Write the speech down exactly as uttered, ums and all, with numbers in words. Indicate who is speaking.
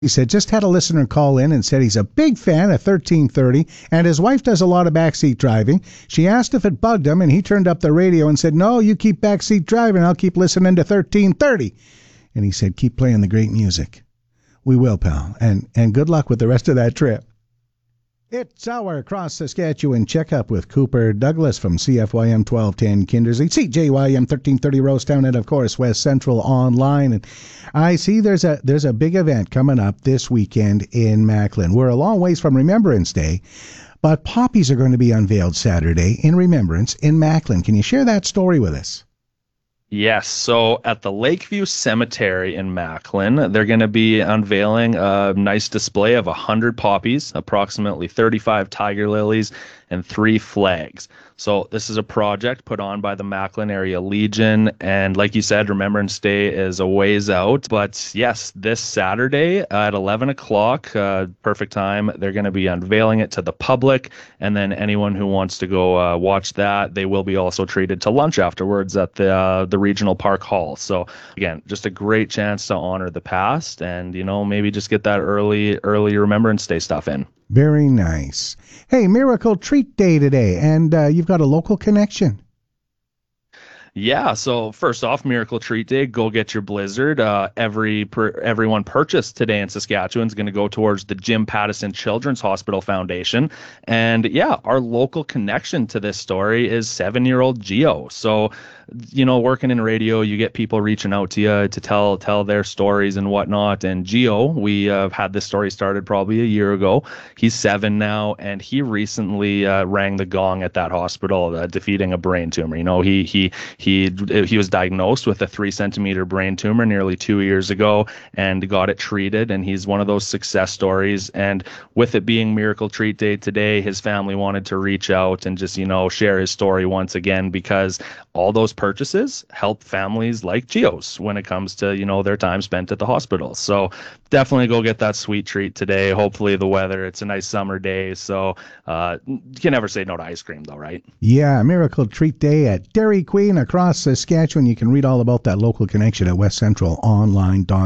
Speaker 1: He said, just had a listener call in and said he's a big fan of thirteen thirty, and his wife does a lot of backseat driving. She asked if it bugged him, and he turned up the radio and said, no, you keep backseat driving, I'll keep listening to thirteen thirty. And he said, keep playing the great music. We will, pal, and, and good luck with the rest of that trip. It's our Cross Saskatchewan checkup with Cooper Douglas from C F Y M twelve ten Kindersley, C J Y M thirteen thirty Rosetown, and of course West Central Online. And I see there's a there's a big event coming up this weekend in Macklin. We're a long ways from Remembrance Day, but poppies are going to be unveiled Saturday in remembrance in Macklin. Can you share that story with us?
Speaker 2: Yes, so at the Lakeview Cemetery in Macklin, they're going to be unveiling a nice display of one hundred poppies, approximately thirty-five tiger lilies, and three flags. So this is a project put on by the Macklin Area Legion, and like you said, Remembrance Day is a ways out. But yes, this Saturday at eleven o'clock, uh, perfect time, they're going to be unveiling it to the public, and then anyone who wants to go uh, watch that, they will be also treated to lunch afterwards at the uh, the Regional Park Hall. So again, just a great chance to honor the past, and you know, maybe just get that early early Remembrance Day stuff in.
Speaker 1: Very nice. Hey, Miracle Treat Day today, and uh, you've got a local connection.
Speaker 2: Yeah, so first off, Miracle Treat Day, go get your Blizzard. Uh, every per, everyone purchased today in Saskatchewan is going to go towards the Jim Pattison Children's Hospital Foundation. And yeah, our local connection to this story is seven-year-old Gio. So, you know, working in radio, you get people reaching out to you to tell tell their stories and whatnot. And Gio, we uh, had this story started probably a year ago. He's seven now, and he recently uh, rang the gong at that hospital, uh, defeating a brain tumor. You know, he he He he was diagnosed with a three centimeter brain tumor nearly two years ago and got it treated. And he's one of those success stories. And with it being Miracle Treat Day today, his family wanted to reach out and just, you know, share his story once again, because all those purchases help families like Gio's when it comes to, you know, their time spent at the hospital. So definitely go get that sweet treat today. Hopefully the weather, it's a nice summer day. So uh, you can never say no to ice cream though, right?
Speaker 1: Yeah, Miracle Treat Day at Dairy Queen across Saskatchewan. You can read all about that local connection at west central online dot com.